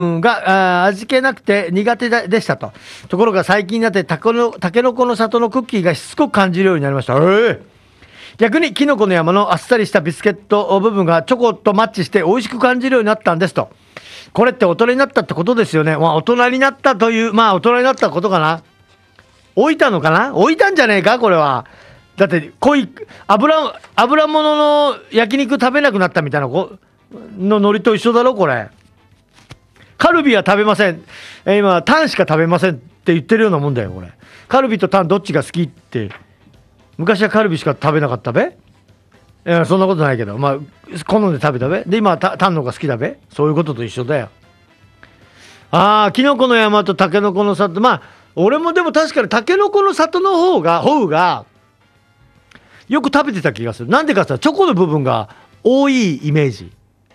が味気なくて苦手でしたと。ところが最近になってたけのこの里のクッキーがしつこく感じるようになりました。逆にキノコの山のあっさりしたビスケット部分がチョコとマッチして美味しく感じるようになったんですと。これって大人になったってことですよね。まあ大人になったという、まあ大人になったことかな。置いたのかな、置いたんじゃねえかこれは。だって油物の焼肉食べなくなったみたいなのノリと一緒だろこれ。カルビは食べません、今タンしか食べませんって言ってるようなもんだよこれ。カルビとタンどっちが好きって、昔はカルビしか食べなかったべ。いやそんなことないけど、まあ好んで食べたべ。で今はタンの方が好きだべ。そういうことと一緒だよ。キノコの山とタケノコの里、まあ俺もでも確かにタケノコの里の方がよく食べてた気がする。なんでかって言ったらチョコの部分が多いイメージ。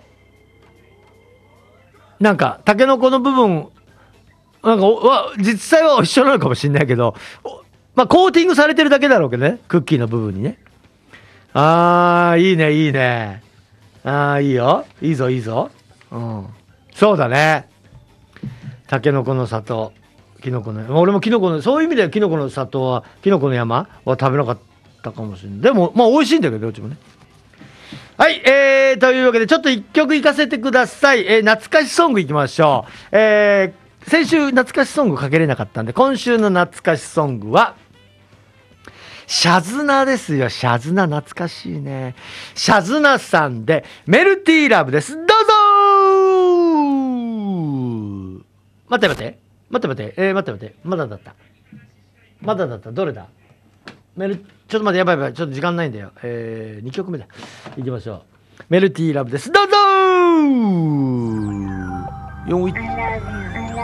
なんかタケノコの部分なんか実際は一緒なのかもしれないけど、まあコーティングされてるだけだろうけどね、クッキーの部分にね。いいねいいね。いいよ、いいぞいいぞ。そうだね。タケノコの里、キノコの、俺もキノコの、そういう意味ではキノコの里は、キノコの山は食べなかったかもしれない。でもまあ美味しいんだけどどっちもね。はい、というわけでちょっと一曲いかせてください。懐かしソングいきましょう。先週懐かしソングかけれなかったんで、今週の懐かしソングはシャズナですよ。シャズナ懐かしいね。シャズナさんでメルティーラブです。どうぞー。待って、まだだった。どれだ。ちょっと待って、やばい、ちょっと時間ないんだよ。2曲目だ。いきましょう。メルティーラブです。どうぞー。4